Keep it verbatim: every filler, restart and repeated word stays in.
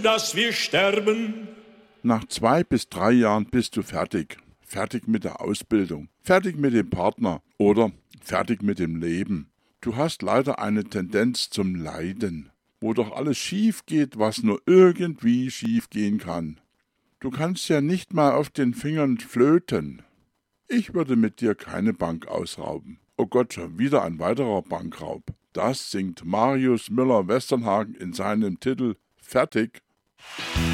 dass wir sterben. Nach zwei bis drei Jahren bist du fertig. Fertig mit der Ausbildung, fertig mit dem Partner oder fertig mit dem Leben. Du hast leider eine Tendenz zum Leiden, wo doch alles schief geht, was nur irgendwie schief gehen kann. Du kannst ja nicht mal auf den Fingern flöten. Ich würde mit dir keine Bank ausrauben. Oh Gott, schon wieder ein weiterer Bankraub. Das singt Marius Müller-Westernhagen in seinem Titel Fertig.